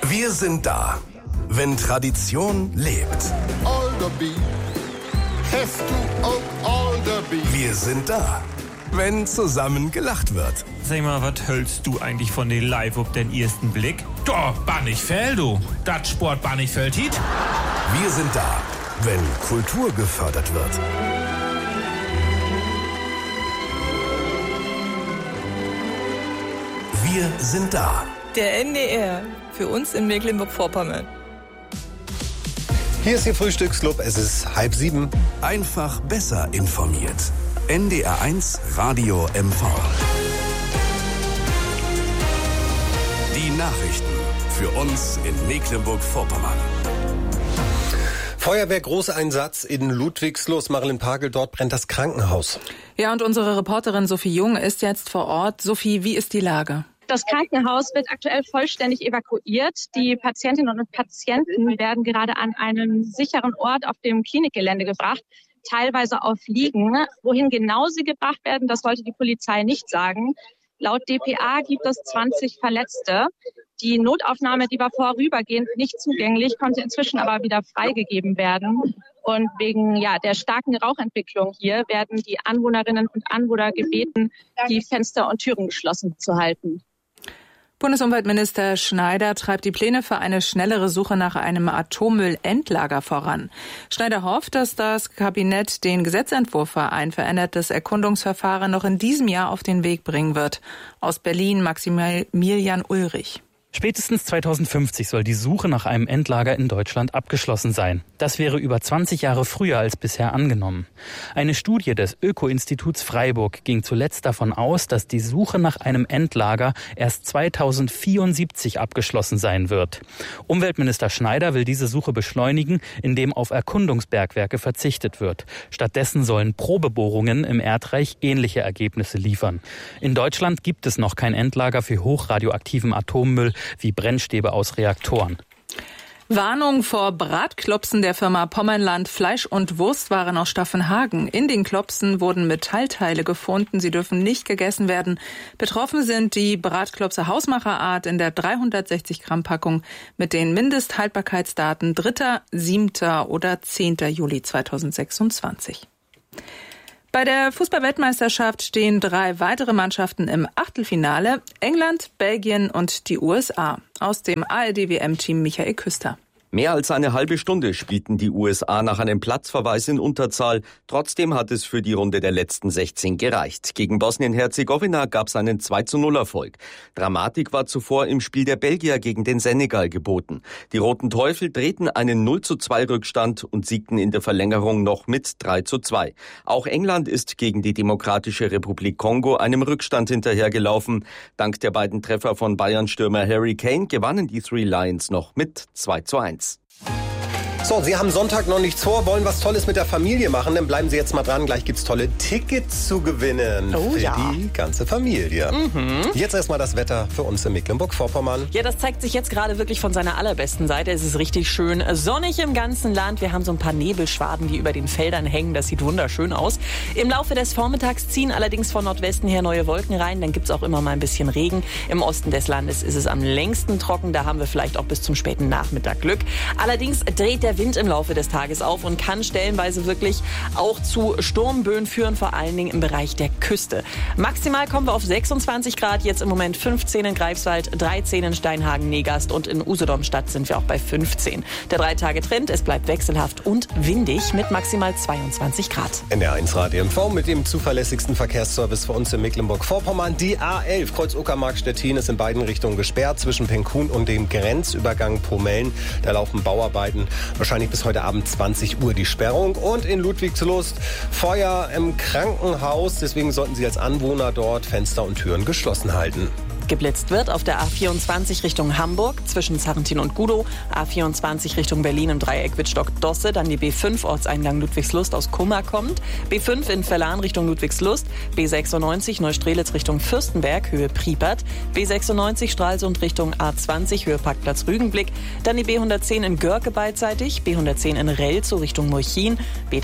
Wir sind da, wenn Tradition lebt. Alderby, have to own Alderby. Wir sind da, wenn zusammen gelacht wird. Sag mal, was hältst du eigentlich von den Live auf den ersten Blick? Da, Bannichfeld, du. Das Sport Bannichfeld hit. Wir sind da, wenn Kultur gefördert wird. Wir sind da. Der NDR, für uns in Mecklenburg-Vorpommern. Hier ist Ihr Frühstücksclub, es ist 6:30. Einfach besser informiert. NDR1 Radio MV. Die Nachrichten für uns in Mecklenburg-Vorpommern. Feuerwehr-Großeinsatz in Ludwigslust. Marilyn Pagel, dort brennt das Krankenhaus. Ja, und unsere Reporterin Sophie Jung ist jetzt vor Ort. Sophie, wie ist die Lage? Das Krankenhaus wird aktuell vollständig evakuiert. Die Patientinnen und Patienten werden gerade an einen sicheren Ort auf dem Klinikgelände gebracht, teilweise auf Liegen. Wohin genau sie gebracht werden, das wollte die Polizei nicht sagen. Laut dpa gibt es 20 Verletzte. Die Notaufnahme, die war vorübergehend nicht zugänglich, konnte inzwischen aber wieder freigegeben werden. Und wegen der starken Rauchentwicklung hier werden die Anwohnerinnen und Anwohner gebeten, die Fenster und Türen geschlossen zu halten. Bundesumweltminister Schneider treibt die Pläne für eine schnellere Suche nach einem Atommüllendlager voran. Schneider hofft, dass das Kabinett den Gesetzentwurf für ein verändertes Erkundungsverfahren noch in diesem Jahr auf den Weg bringen wird. Aus Berlin Maximilian Ulrich. Spätestens 2050 soll die Suche nach einem Endlager in Deutschland abgeschlossen sein. Das wäre über 20 Jahre früher als bisher angenommen. Eine Studie des Öko-Instituts Freiburg ging zuletzt davon aus, dass die Suche nach einem Endlager erst 2074 abgeschlossen sein wird. Umweltminister Schneider will diese Suche beschleunigen, indem auf Erkundungsbergwerke verzichtet wird. Stattdessen sollen Probebohrungen im Erdreich ähnliche Ergebnisse liefern. In Deutschland gibt es noch kein Endlager für hochradioaktiven Atommüll wie Brennstäbe aus Reaktoren. Warnung vor Bratklopsen der Firma Pommerland Fleisch- und Wurstwaren aus Staffenhagen. In den Klopsen wurden Metallteile gefunden. Sie dürfen nicht gegessen werden. Betroffen sind die Bratklopse Hausmacherart in der 360 Gramm Packung mit den Mindesthaltbarkeitsdaten 3., 7. oder 10. Juli 2026. Bei der Fußball-Weltmeisterschaft stehen 3 weitere Mannschaften im Achtelfinale: England, Belgien und die USA. Aus dem ARD-WM-Team Michael Küster. Mehr als eine halbe Stunde spielten die USA nach einem Platzverweis in Unterzahl. Trotzdem hat es für die Runde der letzten 16 gereicht. Gegen Bosnien-Herzegowina gab es einen 2:0-Erfolg. Dramatik war zuvor im Spiel der Belgier gegen den Senegal geboten. Die Roten Teufel drehten einen 0:2-Rückstand und siegten in der Verlängerung noch mit 3:2. Auch England ist gegen die Demokratische Republik Kongo einem Rückstand hinterhergelaufen. Dank der beiden Treffer von Bayern-Stürmer Harry Kane gewannen die Three Lions noch mit 2:1. So, Sie haben Sonntag noch nichts vor, wollen was Tolles mit der Familie machen, dann bleiben Sie jetzt mal dran. Gleich gibt's tolle Tickets zu gewinnen für die ganze Familie. Jetzt erstmal das Wetter für uns in Mecklenburg-Vorpommern. Ja, das zeigt sich jetzt gerade wirklich von seiner allerbesten Seite. Es ist richtig schön sonnig im ganzen Land. Wir haben so ein paar Nebelschwaden, die über den Feldern hängen. Das sieht wunderschön aus. Im Laufe des Vormittags ziehen allerdings von Nordwesten her neue Wolken rein. Dann gibt's auch immer mal ein bisschen Regen. Im Osten des Landes ist es am längsten trocken. Da haben wir vielleicht auch bis zum späten Nachmittag Glück. Allerdings dreht der Wind im Laufe des Tages auf und kann stellenweise wirklich auch zu Sturmböen führen, vor allen Dingen im Bereich der Küste. Maximal kommen wir auf 26 Grad, jetzt im Moment 15 in Greifswald, 13 in Steinhagen-Negast und in Usedomstadt sind wir auch bei 15. Der 3-Tage-Trend, es bleibt wechselhaft und windig mit maximal 22 Grad. NDR1 Radio MV mit dem zuverlässigsten Verkehrsservice für uns in Mecklenburg-Vorpommern. Die A11 Kreuz-Uckermark-Stettin ist in beiden Richtungen gesperrt, zwischen Penkhuhn und dem Grenzübergang Pomellen. Da laufen Bauarbeiten, wahrscheinlich bis heute Abend 20 Uhr die Sperrung. Und in Ludwigslust Feuer im Krankenhaus. Deswegen sollten Sie als Anwohner dort Fenster und Türen geschlossen halten. Geblitzt wird auf der A24 Richtung Hamburg zwischen Sarrentin und Gudow, A24 Richtung Berlin im Dreieck Wittstock-Dosse, dann die B5 Ortseingang Ludwigslust aus Kummer kommt, B5 in Verlan Richtung Ludwigslust, B96 Neustrelitz Richtung Fürstenberg, Höhe Priepert, B96 Stralsund Richtung A20, Höhe Parkplatz Rügenblick, dann die B110 in Görke beidseitig, B110 in Relzow Richtung Murchin,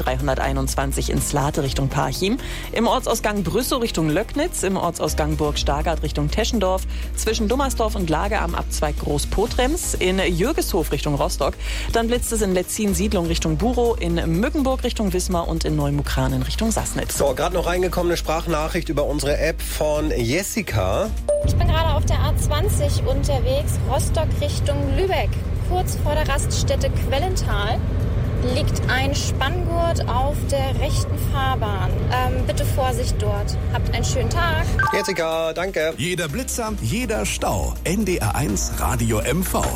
B321 in Slate Richtung Parchim, im Ortsausgang Brüssow Richtung Löcknitz, im Ortsausgang Burg Stargard Richtung Teschendorf, Dummersdorf, zwischen Dummersdorf und Lage am Abzweig Großpotrems, in Jürgeshof Richtung Rostock. Dann blitzt es in Letzin-Siedlung Richtung Burow, in Mückenburg Richtung Wismar und in Neumukranen Richtung Sassnitz. So, gerade noch reingekommene Sprachnachricht über unsere App von Jessica. Ich bin gerade auf der A20 unterwegs, Rostock Richtung Lübeck. Kurz vor der Raststätte Quellental liegt ein Spanngurt auf der rechten Fahrbahn. Bitte Vorsicht dort. Habt einen schönen Tag. Jessica, danke. Jeder Blitzer, jeder Stau. NDR1 Radio MV. Guten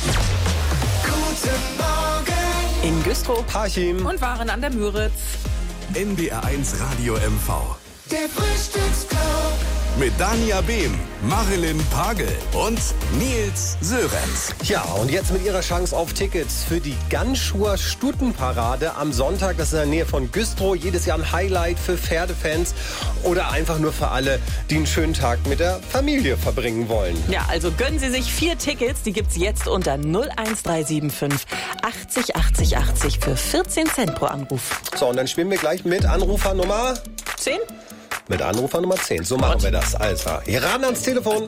Morgen. In Güstrow, Parchim und Waren an der Müritz. NDR1 Radio MV. Der Frühstücksclub. Mit Dania Behm, Marilyn Pagel und Nils Sörenz. Ja, und jetzt mit ihrer Chance auf Tickets für die Ganschur Stuttenparade am Sonntag. Das ist in der Nähe von Güstrow. Jedes Jahr ein Highlight für Pferdefans oder einfach nur für alle, die einen schönen Tag mit der Familie verbringen wollen. Ja, also gönnen Sie sich 4 Tickets. Die gibt's jetzt unter 01375 80 80 80 für 14 Cent pro Anruf. So, und dann spielen wir gleich mit Anrufer Nummer 10. Mit Anrufer Nummer 10. So machen wir das. Also, hier ran ans Telefon.